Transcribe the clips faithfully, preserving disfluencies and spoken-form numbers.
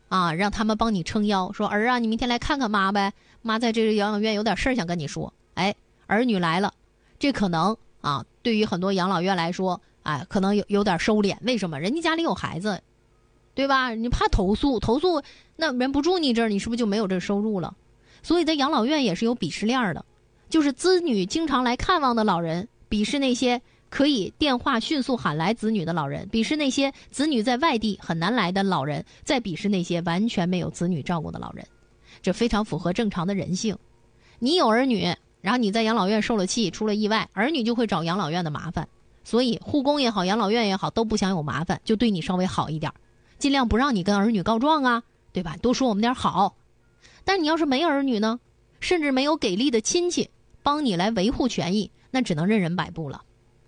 啊，让他们帮你撑腰，说儿啊，你明天来看看妈呗，妈在这个养老院有点事儿想跟你说。哎，儿女来了，这可能啊，对于很多养老院来说，哎，可能有有点收敛。为什么？人家家里有孩子，对吧？你怕投诉，投诉那人不住你这儿，你是不是就没有这收入了？所以在养老院也是有鄙视链的，就是子女经常来看望的老人，鄙视那些可以电话迅速喊来子女的老人，鄙视那些子女在外地很难来的老人，再鄙视那些完全没有子女照顾的老人。这非常符合正常的人性。你有儿女，然后你在养老院受了气，出了意外，儿女就会找养老院的麻烦。所以护工也好，养老院也好，都不想有麻烦，就对你稍微好一点，尽量不让你跟儿女告状啊，对吧？多说我们点好。但你要是没儿女呢，甚至没有给力的亲戚帮你来维护权益，那只能任人摆布了。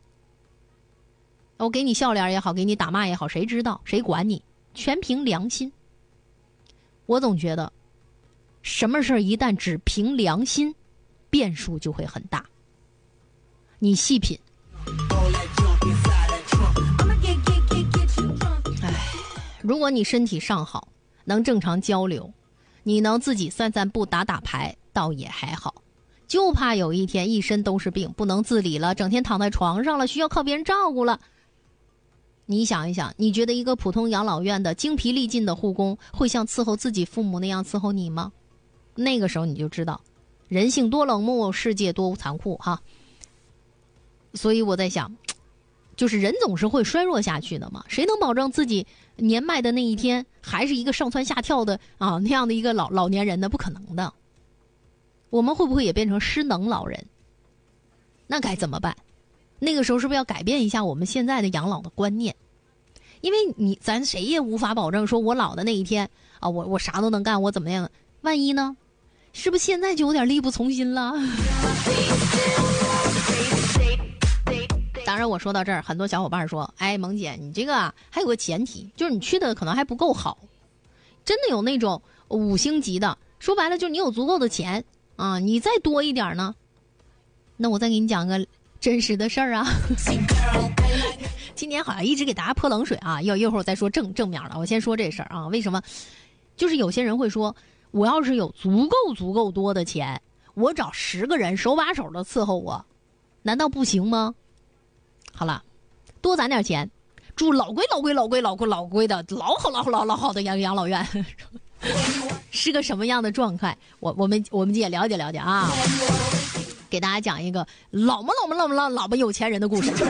我给你笑脸也好，给你打骂也好，谁知道谁管你？全凭良心。我总觉得什么事儿一旦只凭良心，变数就会很大。你细品。哎，如果你身体尚好，能正常交流，你能自己散散步打打牌，倒也还好。就怕有一天一身都是病，不能自理了，整天躺在床上了，需要靠别人照顾了。你想一想，你觉得一个普通养老院的精疲力尽的护工会像伺候自己父母那样伺候你吗？那个时候你就知道人性多冷漠，世界多残酷哈。所以我在想，就是人总是会衰弱下去的嘛，谁能保证自己年迈的那一天还是一个上蹿下跳的啊那样的一个老老年人呢？不可能的。我们会不会也变成失能老人？那该怎么办？那个时候是不是要改变一下我们现在的养老的观念？因为你咱谁也无法保证说我老的那一天啊，我我啥都能干，我怎么样？万一呢？是不是现在就有点力不从心了？当然我说到这儿，很多小伙伴说，哎，萌姐你这个啊还有个前提，就是你去的可能还不够好。真的有那种五星级的，说白了就是你有足够的钱啊，你再多一点呢，那我再给你讲个真实的事儿啊。今年好像一直给大家泼冷水啊，要一会儿再说正正面了。我先说这事儿啊，为什么？就是有些人会说，我要是有足够足够多的钱，我找十个人手把手的伺候我，难道不行吗？好了，多攒点钱，住老贵老贵老贵老贵老贵的老好老好老老好的养养老院，是个什么样的状态？我我们我们也了解了解啊。给大家讲一个老么老么老么老老么有钱人的故事。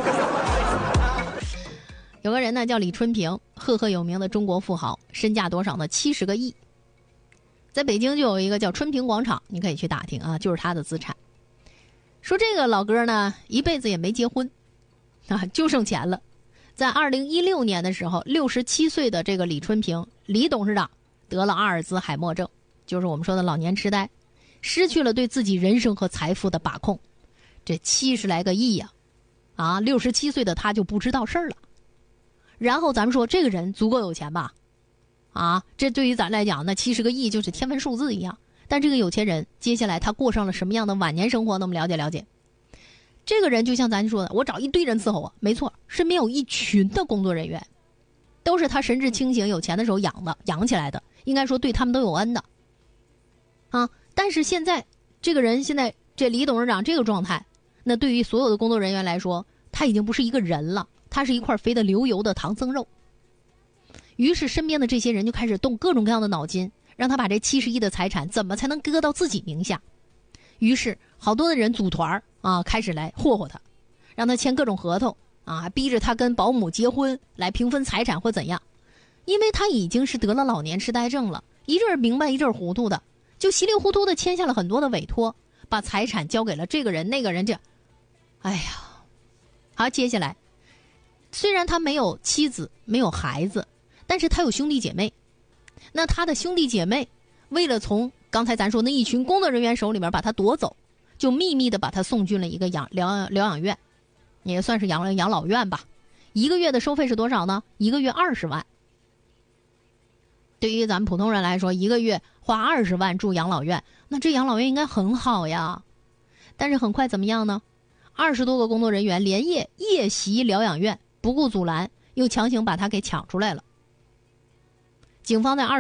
有个人呢叫李春平，赫赫有名的中国富豪，身价多少呢？七十个亿。在北京就有一个叫春平广场，你可以去打听啊，就是他的资产。说这个老哥呢，一辈子也没结婚，啊，就剩钱了。在二零一六年的时候，六十七岁的这个李春平李董事长得了阿尔兹海默症，就是我们说的老年痴呆，失去了对自己人生和财富的把控。这七十来个亿呀、啊，啊，六十七岁的他就不知道事儿了。然后咱们说这个人足够有钱吧？啊，这对于咱来讲，那七十个亿就是天文数字一样。但这个有钱人接下来他过上了什么样的晚年生活呢？我们了解了解。这个人就像咱说的，我找一堆人伺候我，没错，身边有一群的工作人员，都是他神志清醒有钱的时候养的养起来的，应该说对他们都有恩的啊。但是现在这个人，现在这李董事长这个状态，那对于所有的工作人员来说，他已经不是一个人了，他是一块肥得流油的唐僧肉。于是身边的这些人就开始动各种各样的脑筋，让他把这七十亿的财产怎么才能搁到自己名下。于是好多的人组团啊，开始来霍霍他，让他签各种合同啊，逼着他跟保姆结婚来平分财产或怎样。因为他已经是得了老年痴呆症了，一阵明白一阵糊涂的，就稀里糊涂的签下了很多的委托，把财产交给了这个人那个人。这哎呀，好，接下来虽然他没有妻子没有孩子，但是他有兄弟姐妹。那他的兄弟姐妹为了从刚才咱说那一群工作人员手里面把他夺走，就秘密的把他送进了一个养疗疗养院，也算是养养老院吧。一个月的收费是多少呢？一个月二十万。对于咱们普通人来说，一个月花二十万住养老院，那这养老院应该很好呀。但是很快怎么样呢？二十多个工作人员连夜夜袭疗养院，不顾阻拦，又强行把他给抢出来了。警方在二